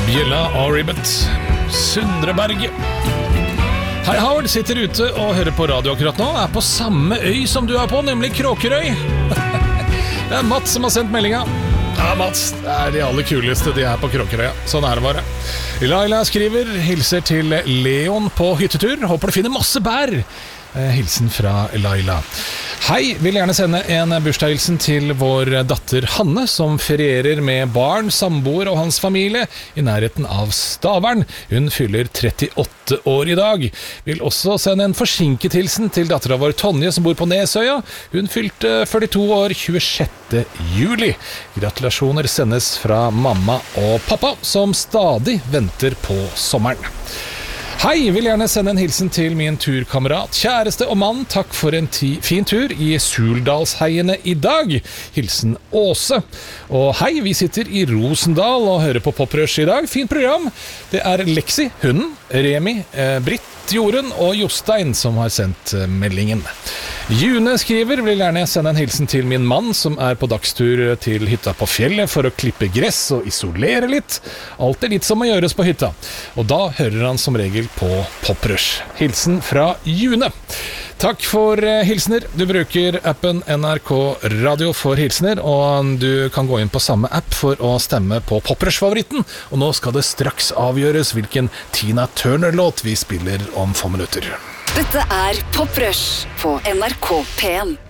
Bjella og Ribbet. Sundreberget. Hei, Howard sitter ute og hører på radio akkurat nå. Er på samme øy som du er på, nemlig Kråkerøy. Det Mats som har sendt meldinga. Ja, Mats, det de aller kuleste, de på Kråkerøya. Sånn det bare. Laila skriver, hilser til Leon på hyttetur. Håper du finner masse bær. Hilsen fra Laila. Hei, vil gjerne sende en bursdagshilsen til vår datter Hanne, som ferierer med barn, samboer og hans familie i nærheten av Stavern. Hun fyller 38 år i dag. Vil også sende en forsinket hilsen til datteren vår Tonje, som bor på Nesøya. Hun fylte 42 år 26. juli. Gratulasjoner sendes fra mamma og pappa, som stadig venter på sommeren. Hei, vil gjerne sende en hilsen til min turkamerat, kjæreste og mann. Takk for en fin tur i Suldalsheiene i dag. Hilsen Åse. Og hei, vi sitter i Rosendal og hører på Poprush i dag. Fint program. Det Lexi, hunden, Remi, Britt, Jorunn og Jostein som har sendt meldingen. June skriver, vil gjerne sende en hilsen til min mann som på dagstur til hytta på fjellet for å klippe gress og isolere litt. Alt litt som må gjøres på hytta. Og da hører han som regel på Poprush. Hilsen fra June. Takk for hilsener. Du bruker appen NRK Radio for hilsener, og du kan gå inn på samme app for å stemme på Poprush-favoritten. Og nå skal det straks avgjøres hvilken Tina Turner-låt vi spiller om få minutter. Dette Poprush på NRK P1.